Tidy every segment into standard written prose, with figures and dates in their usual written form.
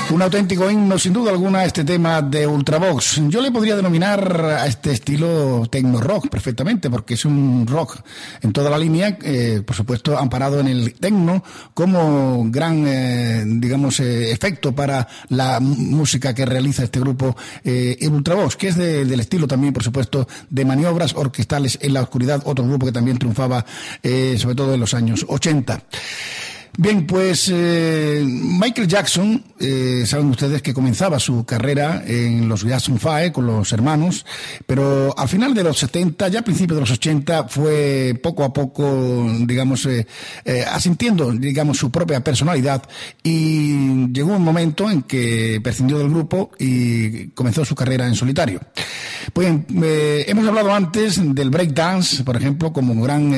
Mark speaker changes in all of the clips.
Speaker 1: Un auténtico himno, sin duda alguna, este tema de Ultravox. Yo le podría denominar a este estilo techno-rock perfectamente, porque es un rock en toda la línea, por supuesto, amparado en el techno como gran, efecto para la música que realiza este grupo Ultravox, que es del estilo también, por supuesto, de Maniobras Orquestales en la Oscuridad, otro grupo que también triunfaba, sobre todo en los años 80. Bien, pues Michael Jackson, saben ustedes que comenzaba su carrera en los Jackson 5 con los hermanos, pero al final de los 70, ya a principios de los 80, fue poco a poco, asintiendo, su propia personalidad, y llegó un momento en que prescindió del grupo y comenzó su carrera en solitario. Pues hemos hablado antes del breakdance, por ejemplo, como gran,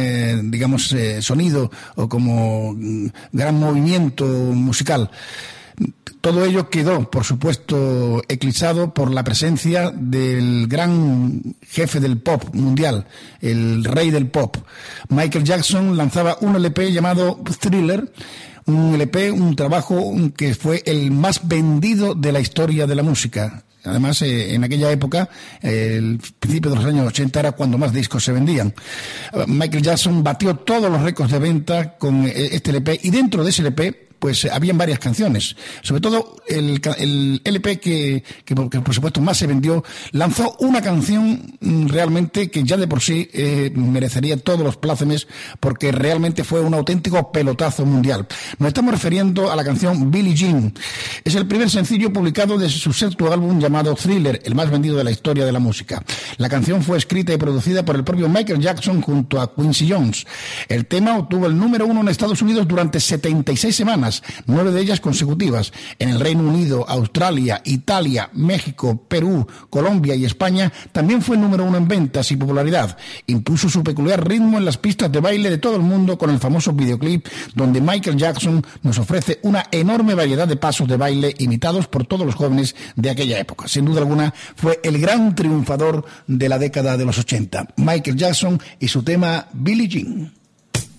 Speaker 1: sonido o como gran movimiento musical. Todo ello quedó, por supuesto, eclipsado por la presencia del gran jefe del pop mundial, el rey del pop. Michael Jackson lanzaba un LP llamado Thriller, un LP, un trabajo que fue el más vendido de la historia de la música. Además, en aquella época, el principio de los años 80 era cuando más discos se vendían. Michael Jackson batió todos los récords de venta con este LP, y dentro de ese LP pues habían varias canciones, sobre todo el LP que por supuesto más se vendió, lanzó una canción realmente que ya de por sí merecería todos los plácemes, porque realmente fue un auténtico pelotazo mundial. Nos estamos refiriendo a la canción Billie Jean. Es el primer sencillo publicado de su sexto álbum llamado Thriller, el más vendido de la historia de la música. La canción fue escrita y producida por el propio Michael Jackson junto a Quincy Jones. El tema obtuvo el número 1 en Estados Unidos durante 76 semanas, 9 de ellas consecutivas. En el Reino Unido, Australia, Italia, México, Perú, Colombia y España también fue el número 1 en ventas y popularidad. Impuso su peculiar ritmo en las pistas de baile de todo el mundo con el famoso videoclip donde Michael Jackson nos ofrece una enorme variedad de pasos de baile imitados por todos los jóvenes de aquella época. Sin duda alguna fue el gran triunfador de la década de los 80. Michael Jackson y su tema Billie Jean.